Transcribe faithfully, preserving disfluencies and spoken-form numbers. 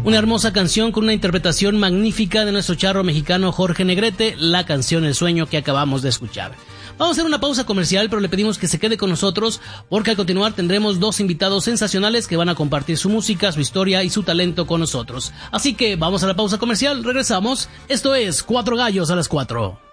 Una hermosa canción con una interpretación magnífica de nuestro charro mexicano Jorge Negrete, la canción El Sueño que acabamos de escuchar. Vamos a hacer una pausa comercial, pero le pedimos que se quede con nosotros porque al continuar tendremos dos invitados sensacionales que van a compartir su música, su historia y su talento con nosotros. Así que vamos a la pausa comercial, regresamos. Esto es Cuatro Gallos a las Cuatro.